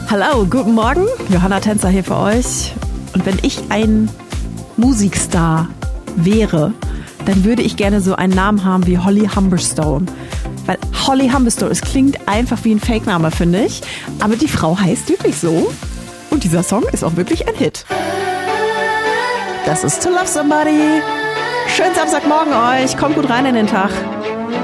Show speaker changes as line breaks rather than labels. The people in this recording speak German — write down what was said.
Hallo, guten Morgen. Johanna Tänzer hier für euch. Und wenn ich ein Musikstar wäre, dann würde ich gerne so einen Namen haben wie Holly Humberstone. Weil Holly Humberstone, es klingt einfach wie ein Fake-Name, finde ich. Aber die Frau heißt wirklich so. Und dieser Song ist auch wirklich ein Hit. Das ist To Love Somebody. Schönen Samstagmorgen euch. Kommt gut rein in den Tag.